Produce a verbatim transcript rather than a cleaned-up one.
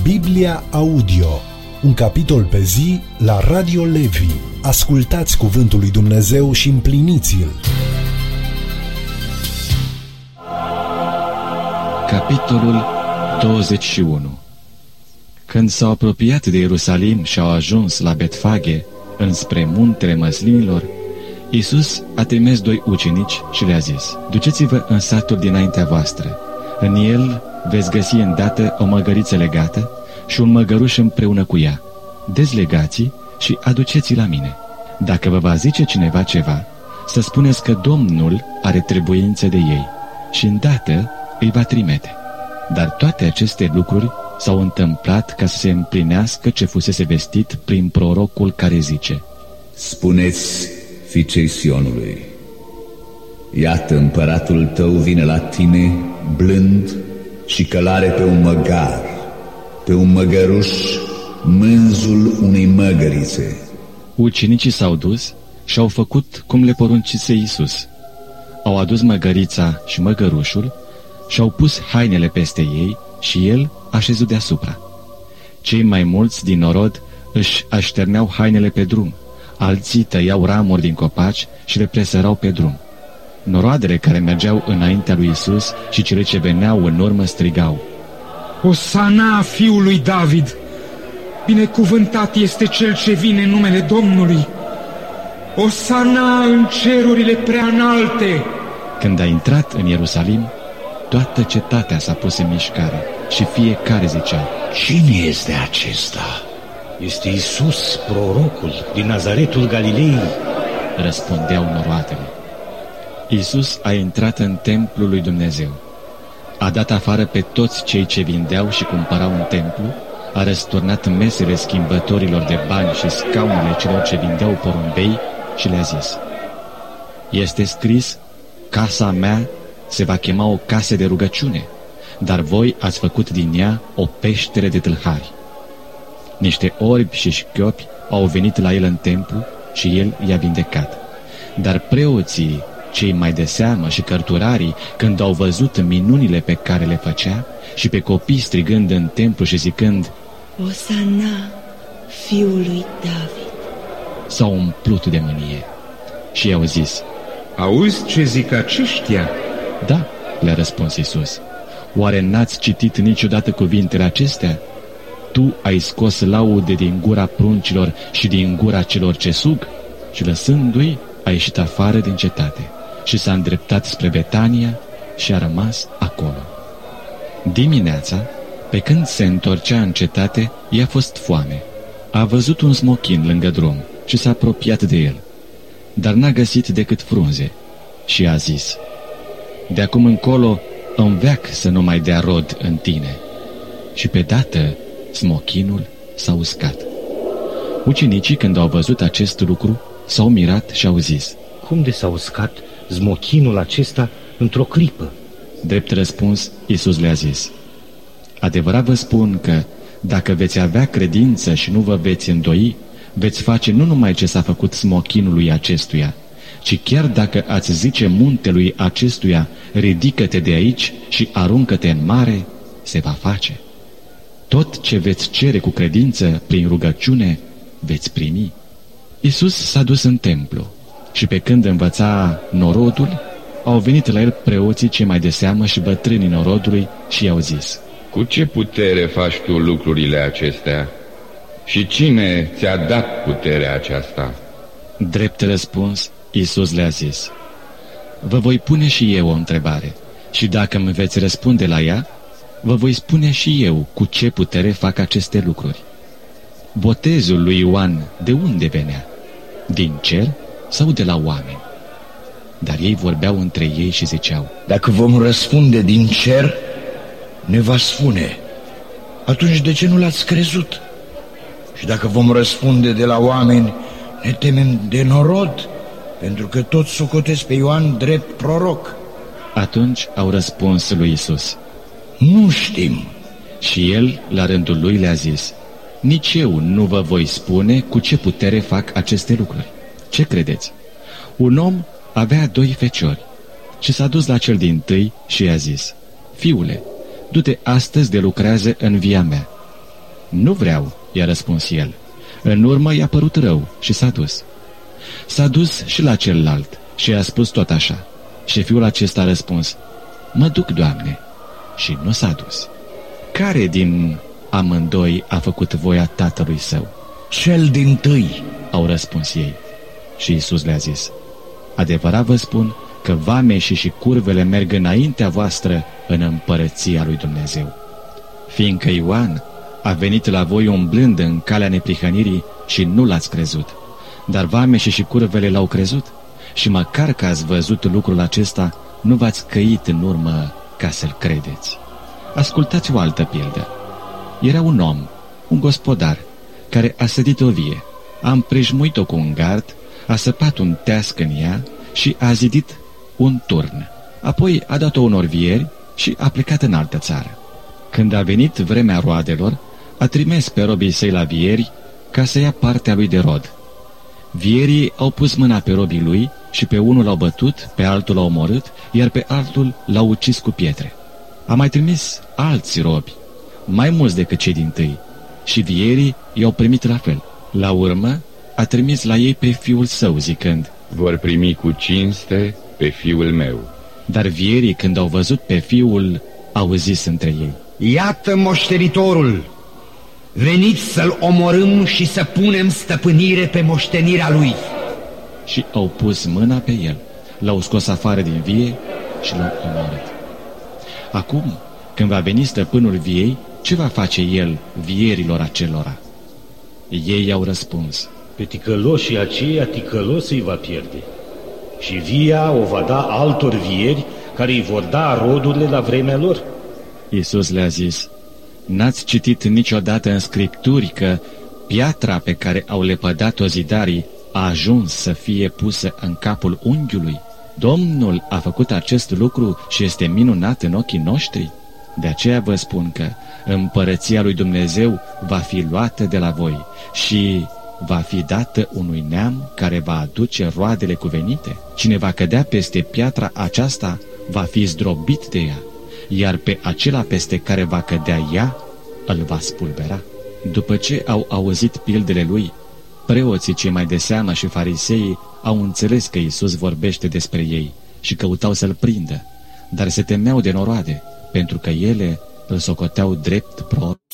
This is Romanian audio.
Biblia Audio, un capitol pe zi la Radio Levi. Ascultați cuvântul lui Dumnezeu și împliniți-l. Capitolul douăzeci și unu. Când s-au apropiat de Ierusalim și au ajuns la Betfage, înspre muntele Măslinilor, Iisus a trimis doi ucenici și le-a zis: duceți-vă în satul dinaintea voastră. În el veți găsi îndată o măgăriță legată și un măgăruș împreună cu ea. Dezlegați și aduceți-i la mine. Dacă vă va zice cineva ceva, să spuneți că Domnul are trebuință de ei și îndată îi va trimite. Dar toate aceste lucruri s-au întâmplat ca să se împlinească ce fusese vestit prin prorocul care zice: spuneți fiicei Sionului: iată, împăratul tău vine la tine blând și călare pe un măgar, pe un măgăruș, mânzul unei măgărițe. Ucenicii s-au dus și au făcut cum le poruncise Iisus. Au adus măgărița și măgărușul și au pus hainele peste ei și el a șezut deasupra. Cei mai mulți din norod își așterneau hainele pe drum, alții tăiau ramuri din copaci și le presărau pe drum. Noroadele care mergeau înaintea lui Iisus și cele ce veneau în urmă strigau: Osana fiului David! Binecuvântat este cel ce vine în numele Domnului! Osana în cerurile prea înalte! Când a intrat în Ierusalim, toată cetatea s-a pus în mișcare și fiecare zicea: cine este acesta? Este Iisus, prorocul din Nazaretul Galilei. Răspundeau noroadele. Iisus a intrat în templul lui Dumnezeu. A dat afară pe toți cei ce vindeau și cumpărau în templu, a răsturnat mesele schimbătorilor de bani și scaunele celor ce vindeau porumbei și le-a zis: este scris, casa mea se va chema o casă de rugăciune, dar voi ați făcut din ea o peștere de tâlhari. Niște orbi și șchiopi au venit la el în templu și el i-a vindecat. Dar preoții, cei mai de seamă și cărturarii, când au văzut minunile pe care le făcea și pe copii strigând în templu și zicând: Osana fiului David, s-au umplut de mânie și i-au zis: auzi ce zic aceștia? Da, le-a răspuns Iisus. Oare n-ați citit niciodată cuvintele acestea? Tu ai scos laude din gura pruncilor și din gura celor ce sug? Și lăsându-i, a ieșit afară din cetate și s-a îndreptat spre Betania și a rămas acolo. Dimineața, pe când se întorcea în cetate, i-a fost foame. A văzut un smochin lângă drum și s-a apropiat de el, dar n-a găsit decât frunze și a zis: de acum încolo îmi veac să nu mai dea rod în tine. Și pe dată smochinul s-a uscat. Ucenicii, când au văzut acest lucru, s-au mirat și au zis: cum de s-a uscat smochinul acesta într-o clipă? Drept răspuns, Iisus le-a zis: adevărat vă spun că dacă veți avea credință și nu vă veți îndoi, veți face nu numai ce s-a făcut smochinului acestuia, ci chiar dacă ați zice muntelui acestuia: ridică-te de aici și aruncă-te în mare, se va face. Tot ce veți cere cu credință prin rugăciune, veți primi. Iisus s-a dus în templu și pe când învăța norodul, au venit la el preoții cei mai de seamă și bătrânii norodului și i-au zis: cu ce putere faci tu lucrurile acestea? Și cine ți-a dat puterea aceasta? Drept răspuns, Iisus le-a zis: vă voi pune și eu o întrebare și dacă îmi veți răspunde la ea, vă voi spune și eu cu ce putere fac aceste lucruri. Botezul lui Ioan de unde venea? Din cer sau de la oameni? Dar ei vorbeau între ei și ziceau: dacă vom răspunde din cer, ne va spune: atunci de ce nu l-ați crezut? Și dacă vom răspunde de la oameni, ne temem de norod, pentru că toți socotesc pe Ioan drept proroc. Atunci au răspuns lui Iisus: nu știm. Și el, la rândul lui, le-a zis: nici eu nu vă voi spune cu ce putere fac aceste lucruri. Ce credeți? Un om avea doi feciori și s-a dus la cel dintâi și i-a zis: fiule, du-te astăzi de lucrează în via mea. Nu vreau, i-a răspuns el. În urmă i-a părut rău și s-a dus. S-a dus și la celălalt și i-a spus tot așa. Și fiul acesta a răspuns: Mă duc, Doamne, și nu s-a dus. Care din amândoi a făcut voia tatălui său? Cel dintâi, au răspuns ei. Și Iisus le-a zis: Adevărat vă spun că vameșii și curvele merg înaintea voastră în împărăția lui Dumnezeu. Fiindcă Ioan a venit la voi umblând în calea neprihănirii și nu l-ați crezut, dar vameșii și curvele l-au crezut. Și măcar că ați văzut lucrul acesta, nu v-ați căit în urmă ca să-l credeți. Ascultați o altă pildă. Era un om, un gospodar, care a sădit o vie, a împrejmuit-o cu un gard, a săpat un teasc în ea și a zidit un turn. Apoi a dat-o unor vieri și a plecat în altă țară. Când a venit vremea roadelor, a trimis pe robii săi la vieri ca să ia partea lui de rod. Vierii au pus mâna pe robii lui și pe unul l-au bătut, pe altul l-au omorât, iar pe altul l-au ucis cu pietre. A mai trimis alți robi, mai mulți decât cei dintâi, și vierii i-au primit la fel. La urmă a trimis la ei pe fiul său, zicând: Vor primi cu cinste pe fiul meu. Dar vierii, când au văzut pe fiul, au zis între ei: Iată moștenitorul! Veniți să-l omorâm și să punem stăpânire pe moștenirea lui. Și au pus mâna pe el, l-au scos afară din vie și l-au omorât. Acum, când va veni stăpânul viei, ce va face el vierilor acelora? Ei i-au răspuns: Pe ticăloșii aceia ticălos îi va pierde, și via o va da altor vieri care îi vor da rodurile la vremea lor. Iisus le-a zis: N-ați citit niciodată în Scripturi că piatra pe care au lepădat-o zidarii a ajuns să fie pusă în capul unghiului? Domnul a făcut acest lucru și este minunat în ochii noștri. De aceea vă spun că împărăția lui Dumnezeu va fi luată de la voi și va fi dată unui neam care va aduce roadele cuvenite. Cine va cădea peste piatra aceasta va fi zdrobit de ea, iar pe acela peste care va cădea ea îl va spulbera. După ce au auzit pildele lui, preoții cei mai de seamă și fariseii au înțeles că Iisus vorbește despre ei și căutau să-l prindă, dar se temeau de noroade, pentru că ele îl socoteau drept proroc.